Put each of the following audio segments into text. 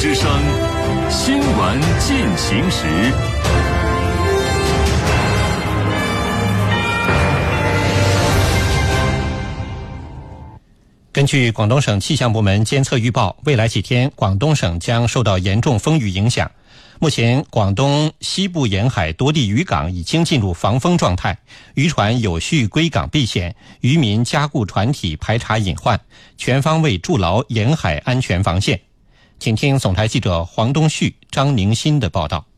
之声，新闻进行时。根据广东省气象部门监测预报，未来几天广东省将受到严重风雨影响。目前广东西部沿海多地渔港已经进入防风状态，渔船有序归港避险，渔民加固船体排查隐患，全方位筑牢沿海安全防线。请听总台记者黄东旭、张宁新的报道。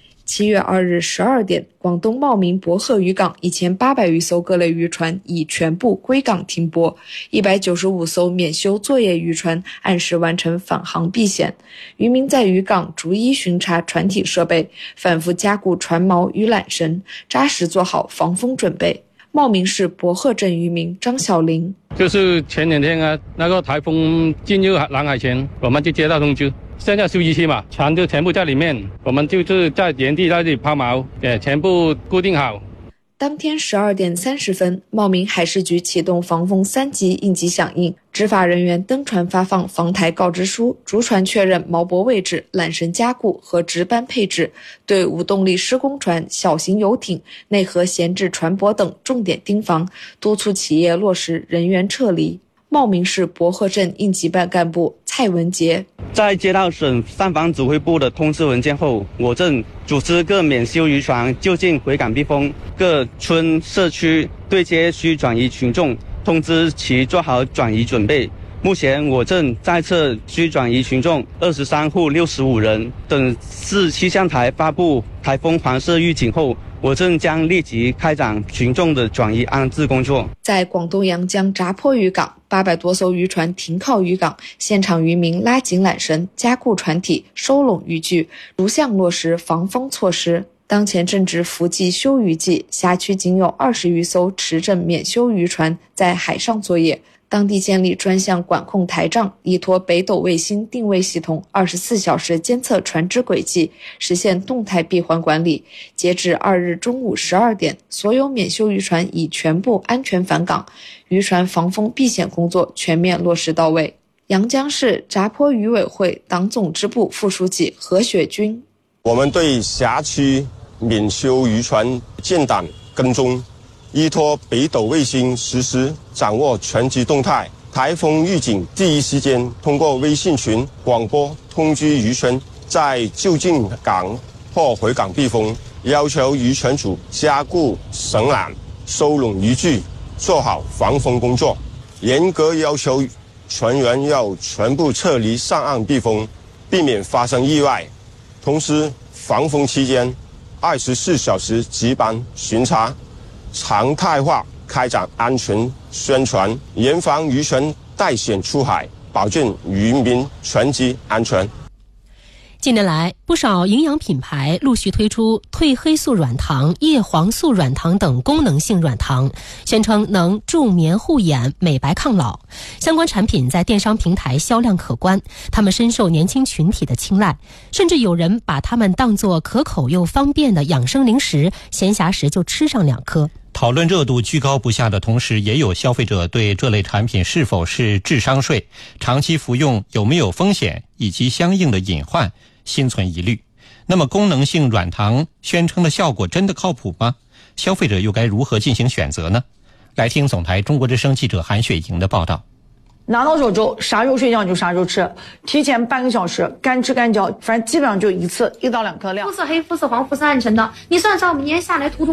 7月2日12点，广东茂名博鹤渔港1800余艘各类渔船已全部归港停泊，195艘免休作业渔船按时完成返航避险。渔民在渔港逐一巡查船体设备，反复加固船锚与缆绳，扎实做好防风准备。茂名市博鹤镇渔民张小林： 就是前2天啊，那个台风进入南海前，我们就接到通知。现在休息期嘛，船就全部在里面，我们就是在原地在这里抛锚，全部固定好。 当天12点30分，茂名海事局启动防风3级应急响应，执法人员登船发放防台告知书，逐船确认锚泊位置、缆绳加固和值班配置，对无动力施工船、小型游艇、内河闲置船舶等重点盯防，督促企业落实人员撤离。茂名市博鹤镇应急办干部蔡文杰： 在接到省三防指挥部的通知文件后，我镇组织各免休渔船就近回港避风，各村社区对接需转移群众，通知其做好转移准备。目前我镇在册需转移群众23户65人，等市气象台发布台风黄色预警后，我镇将立即开展群众的转移安置工作。 在广东阳江闸坡渔港，800多艘渔船停靠渔港，现场渔民拉紧缆绳，加固船体，收拢渔具，逐项落实防风措施。当前正值伏季休渔季，辖区仅有20余艘持证免休渔船在海上作业。当地建立专项管控台账，依托北斗卫星定位系统24小时监测船只轨迹，实现动态闭环管理。截至2日中午12点，所有免休渔船已全部安全返港，渔船防风避险工作全面落实到位。阳江市闸坡渔委会党总支部副书记何雪军： 我们对辖区免休渔船建档跟踪，依托北斗卫星实时掌握全局动态，台风预警第一时间通过微信群广播通知渔船在就近港或回港避风，要求渔船主加固绳缆，收拢渔具，做好防风工作，严格要求船员要全部撤离上岸避风，避免发生意外。同时防风期间24小时值班巡查，常态化开展安全宣传，严防渔船带险出海，保证渔民船只安全。 近年来，不少营养品牌陆续推出褪黑素软糖、叶黄素软糖等功能性软糖，宣称能助眠护眼、美白抗老。相关产品在电商平台销量可观，它们深受年轻群体的青睐，甚至有人把它们当作可口又方便的养生零食，闲暇时就吃上2颗。 讨论热度居高不下的同时，也有消费者对这类产品是否是智商税、长期服用有没有风险以及相应的隐患心存疑虑。那么功能性软糖宣称的效果真的靠谱吗？消费者又该如何进行选择呢？来听总台中国之声记者韩雪莹的报道。 拿到手之后，啥时候睡觉就啥时候吃，提前半个小时，干吃干嚼，反正基本上就1次1到2颗量。 肤色黑、肤色黄、肤色暗沉的，你算算我们一年下来涂